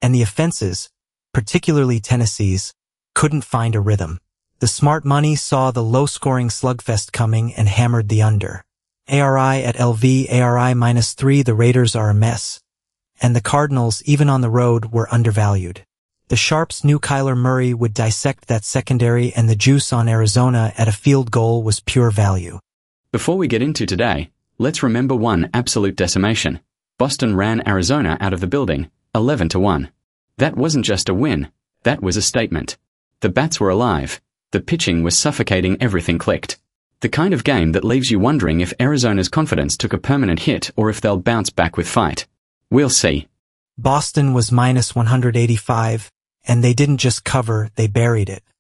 and the offenses, particularly Tennessee's, couldn't find a rhythm. The smart money saw the low-scoring slugfest coming and hammered the under. ARI at LV, ARI -3, the Raiders are a mess. And the Cardinals, even on the road, were undervalued. The Sharps knew Kyler Murray would dissect that secondary, and the juice on Arizona at a field goal was pure value. Before we get into today, let's remember one absolute decimation. Boston ran Arizona out of the building, 11-1. That wasn't just a win, that was a statement. The bats were alive, the pitching was suffocating, everything clicked. The kind of game that leaves you wondering if Arizona's confidence took a permanent hit or if they'll bounce back with fight. We'll see. Boston was -185, and they didn't just cover, they buried it.